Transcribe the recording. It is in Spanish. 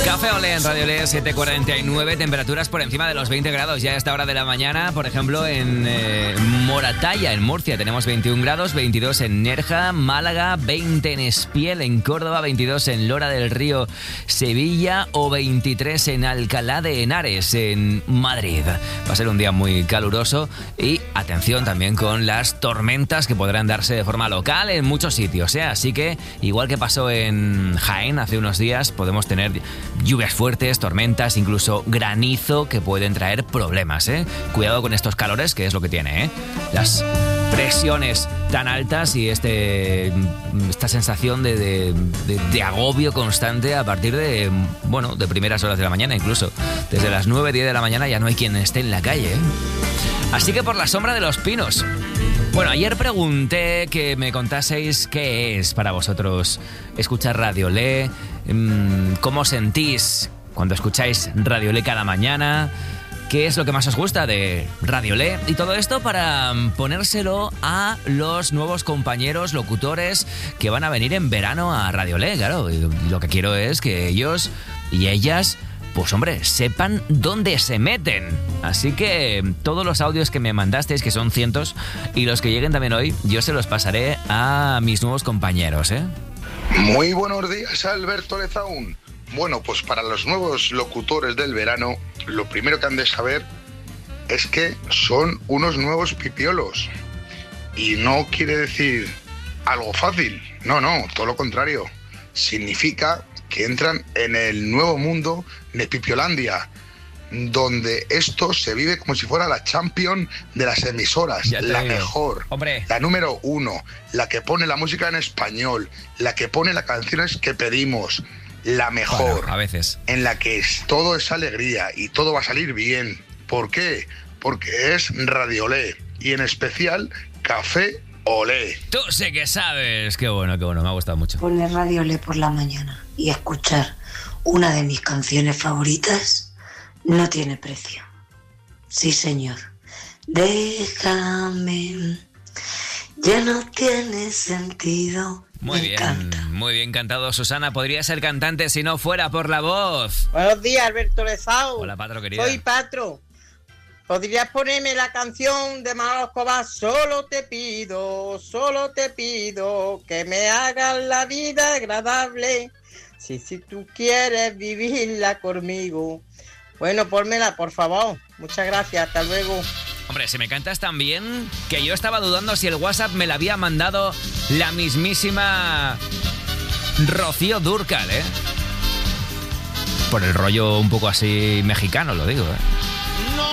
Café Olé en Radio Olé, 7:49, temperaturas por encima de los 20 grados ya a esta hora de la mañana. Por ejemplo, en Moratalla, en Murcia, tenemos 21 grados, 22 en Nerja, Málaga, 20 en Espiel, en Córdoba, 22 en Lora del Río, Sevilla, o 23 en Alcalá de Henares, en Madrid. Va a ser un día muy caluroso y atención también con las tormentas que podrán darse de forma local en muchos sitios, ¿eh? Así que, igual que pasó en Jaén hace unos días, podemos tener lluvias fuertes, tormentas, incluso granizo que pueden traer problemas, ¿eh? Cuidado con estos calores, que es lo que tiene, ¿eh? Las presiones tan altas y esta sensación de agobio constante a partir de primeras horas de la mañana, incluso desde las 9, 10 de la mañana ya no hay quien esté en la calle, ¿eh? Así que por la sombra de los pinos. Bueno, ayer pregunté que me contaseis qué es para vosotros escuchar Radio Olé, cómo sentís cuando escucháis Radio Olé cada mañana, qué es lo que más os gusta de Radio Olé, y todo esto para ponérselo a los nuevos compañeros locutores que van a venir en verano a Radio Olé, claro. Y lo que quiero es que ellos y ellas, pues hombre, sepan dónde se meten. Así que todos los audios que me mandasteis, que son cientos, y los que lleguen también hoy, yo se los pasaré a mis nuevos compañeros, ¿eh? Muy buenos días, Alberto Lezaún. Bueno, pues para los nuevos locutores del verano, lo primero que han de saber es que son unos nuevos pipiolos. Y no quiere decir algo fácil, no, todo lo contrario. Significa que entran en el nuevo mundo de Pipiolandia, donde esto se vive como si fuera la champion de las emisoras, la mejor, hombre, la número 1, la que pone la música en español, la que pone las canciones que pedimos, la mejor, bueno, a veces, en la que todo es alegría y todo va a salir bien. ¿Por qué? Porque es Radio Olé, y en especial Café Olé. Tú sí que sabes. Qué bueno, me ha gustado mucho. Poner Radio Olé por la mañana y escuchar una de mis canciones favoritas no tiene precio. Sí, señor. Déjame, ya no tiene sentido. Muy bien cantado, Susana. Podría ser cantante si no fuera por la voz. Buenos días, Alberto Lezaún. Hola, Patro, querida. Soy Patro. ¿Podrías ponerme la canción de Manolo Escobar? Solo te pido que me hagas la vida agradable. Si tú quieres vivirla conmigo. Bueno, pónmela, por favor. Muchas gracias, hasta luego. Hombre, si me cantas tan bien que yo estaba dudando si el WhatsApp me la había mandado la mismísima Rocío Dúrcal, ¿eh? Por el rollo un poco así mexicano, lo digo, ¿eh?